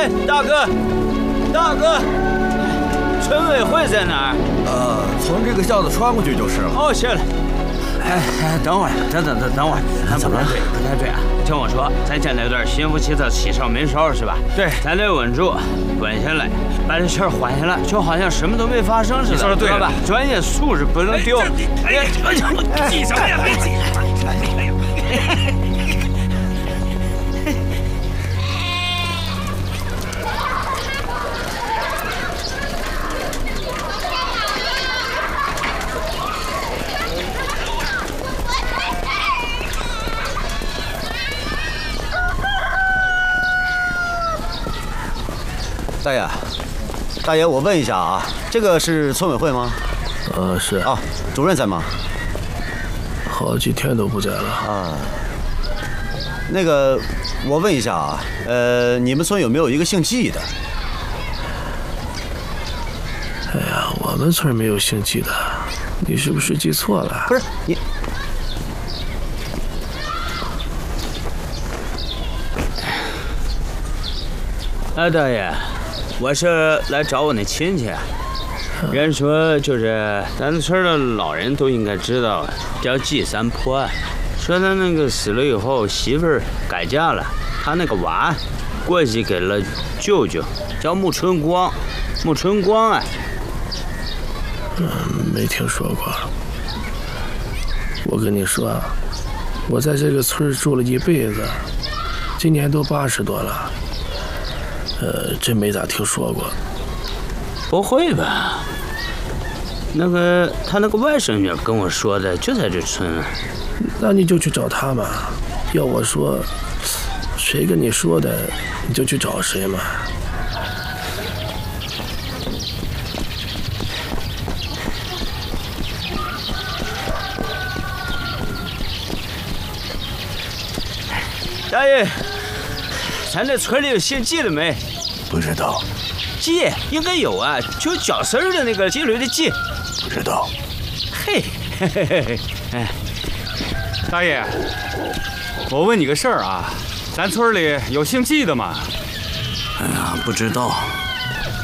哎，大哥，大哥，村委会在哪儿？ 从这个巷子穿过去就是了。 哦，谢了。哎，等会儿，等会儿， 怎么了？ 不太对啊！听我说，咱现在有点心浮气躁、喜上眉梢，是吧？ 对， 咱得稳住，稳下来，把这事儿缓下来，就好像什么都没发生似的。 说的对了吧？专业素质不能丢。 哎，挤什么呀？别挤！大爷，我问一下啊，这个是村委会吗？ 是啊，主任在吗？ 好几天都不在了啊。那个，我问一下啊，你们村有没有一个姓季的？ 哎呀，我们村没有姓季的，你是不是记错了？ 不是你。 大爷。我是来找我那亲戚，人说就是咱村的老人都应该知道，叫季三坡，说他那个死了以后，媳妇儿改嫁了，他那个娃过继给了舅舅，叫穆春光，穆春光啊。 没听说过。我跟你说，我在这个村住了一辈子，今年都80多了。真没咋听说过。 不会吧？那个他那个外甥女跟我说的，就在这村。 那你就去找他嘛。要我说，谁跟你说的，你就去找谁嘛。 大爷，咱这村里有姓季的没？ 不知道。 季应该有啊，就绞丝儿的那个季驴的季。 不知道。 嘿，嘿嘿嘿嘿，哎， 大爷，我问你个事儿啊，咱村里有姓季的吗？ 哎呀，不知道。